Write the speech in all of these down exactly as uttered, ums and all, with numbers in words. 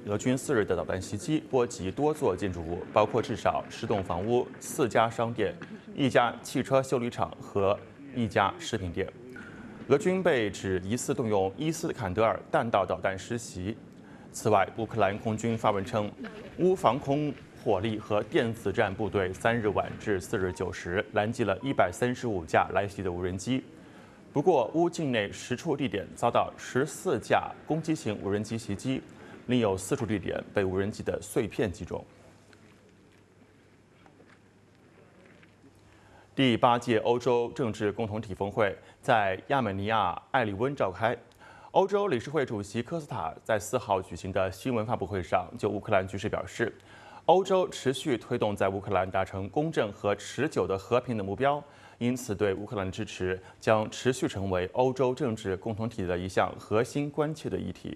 俄军四日的导弹袭击波及多座建筑物，包括至少十栋房屋、四家商店、一家汽车修理厂和一家食品店。俄军被指疑似动用伊斯坎德尔弹道导弹施袭。此外，乌克兰空军发文称，乌防空火力和电子战部队三日晚至四日九时拦截了一百三十五架来袭的无人机。不过，乌境内十处地点遭到十四架攻击型无人机袭击，另有四处地点被无人机的碎片击中。第八届欧洲政治共同体峰会在亚美尼亚埃里温召开。欧洲理事会主席科斯塔在四号举行的新闻发布会上，就乌克兰局势表示，欧洲持续推动在乌克兰达成公正和持久的和平的目标，因此对乌克兰的支持将持续成为欧洲政治共同体的一项核心关切的议题。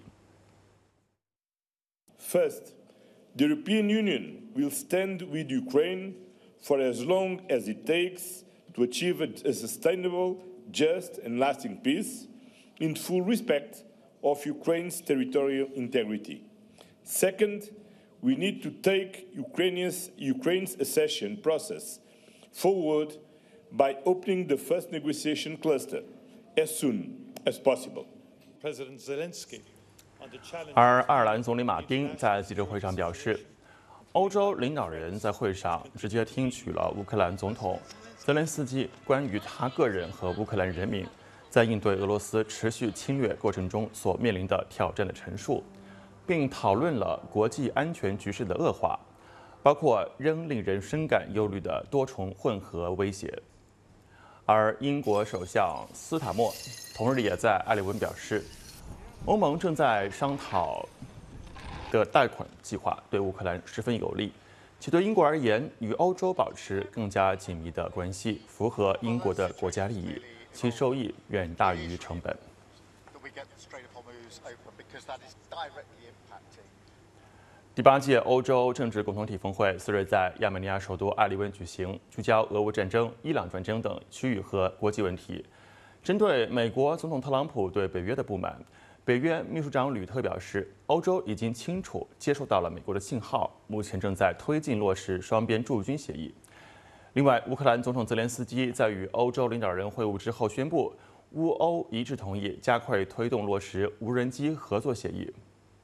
First, the European Union will stand with Ukraine for as long as it takes to achieve a sustainable, just and lasting peace, in full respect of Ukraine's territorial integrity. Second, we need to take Ukraine's, Ukraine's accession process forward by opening the first negotiation cluster as soon as possible. President Zelensky. 而爱尔兰总理马丁在记者会上表示，欧洲领导人在会上直接听取了乌克兰总统泽连斯基关于他个人和乌克兰人民在应对俄罗斯持续侵略过程中所面临的挑战的陈述，并讨论了国际安全局势的恶化，包括仍令人深感忧虑的多重混合威胁。而英国首相斯塔默同日也在埃里温表示，欧盟正在商讨的贷款计划对乌克兰十分有利，其对英国而言，与欧洲保持更加紧密的关系，符合英国的国家利益，其收益远大于成本。第八届欧洲政治共同体峰会四日在亚美尼亚首都埃里温举行，聚焦俄乌战争、伊朗战争等区域和国际问题。针对美国总统特朗普对北约的不满，北约秘书长吕特表示，欧洲已经清楚接收到了美国的信号，目前正在推进落实双边驻军协议。另外，乌克兰总统泽连斯基在与欧洲领导人会晤之后宣布，乌欧一致同意加快推动落实无人机合作协议。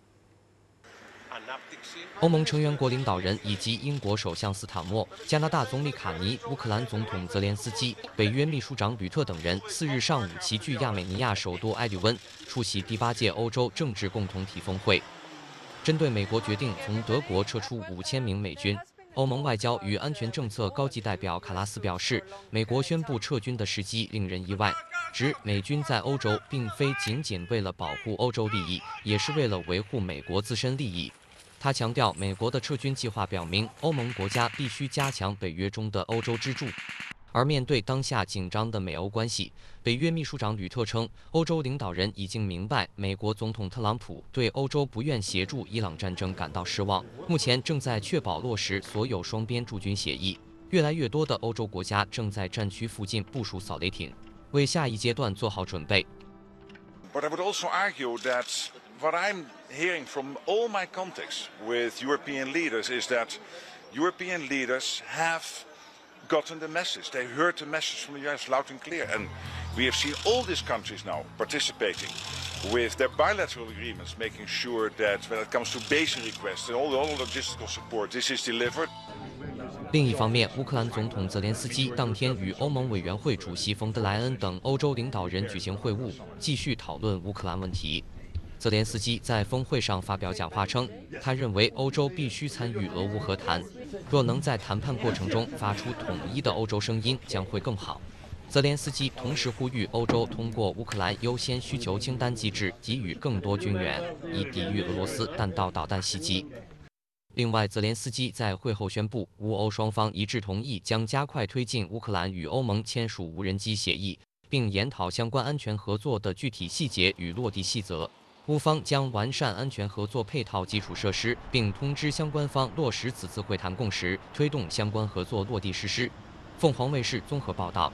欧盟成员国领导人以及英国首相斯塔默、加拿大总理卡尼、乌克兰总统泽连斯基、北约秘书长吕特等人四日上午齐聚亚美尼亚首都埃里温，出席第八届欧洲政治共同体峰会。针对美国决定从德国撤出五千名美军，欧盟外交与安全政策高级代表卡拉斯表示，美国宣布撤军的时机令人意外，指美军在欧洲并非仅仅为了保护欧洲利益，也是为了维护美国自身利益。他强调，美国的撤军计划表明，欧盟国家必须加强北约中的欧洲支柱。而面对当下紧张的美欧关系，北约秘书长吕特称，欧洲领导人已经明白美国总统特朗普对欧洲不愿协助伊朗战争感到失望，目前正在确保落实所有双边驻军协议。越来越多的欧洲国家正在战区附近部署扫雷艇，为下一阶段做好准备。 But I would also argue that what I'm hearing from all my contacts with European leaders is that European leaders have gotten the message. They heard the message from the U S loud and clear. And we have seen all these countries now participating with their bilateral agreements, making sure that when it comes to basic requests and all the, all the logistical support, this is delivered. 另一方面，乌克兰总统泽连斯基当天与欧盟委员会主席冯德莱恩等欧洲领导人举行会晤，继续讨论乌克兰问题。泽连斯基在峰会上发表讲话称，他认为欧洲必须参与俄乌和谈，若能在谈判过程中发出统一的欧洲声音，将会更好。泽连斯基同时呼吁欧洲通过乌克兰优先需求清单机制给予更多军援，以抵御俄罗斯弹道导弹袭击。另外，泽连斯基在会后宣布，乌欧双方一致同意将加快推进乌克兰与欧盟签署无人机协议，并研讨相关安全合作的具体细节与落地细则。乌方将完善安全合作配套基础设施，并通知相关方落实此次会谈共识，推动相关合作落地实施。凤凰卫视综合报道。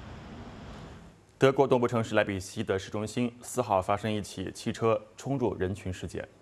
德国东部城市莱比锡的市中心四号发生一起汽车冲入人群事件。